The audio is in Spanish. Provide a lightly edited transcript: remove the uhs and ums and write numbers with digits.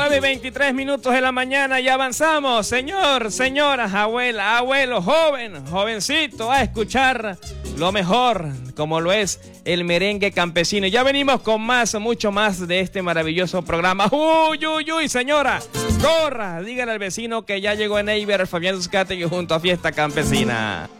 9:23 de la mañana y avanzamos, señor, señoras, abuela, abuelo, joven, jovencito, a escuchar lo mejor, como lo es el merengue campesino. Ya venimos con más, mucho más de este maravilloso programa. Uy, uy, uy, señora, corra, dígale al vecino que ya llegó en Eiber Fabián Zúzcate junto a Fiesta Campesina.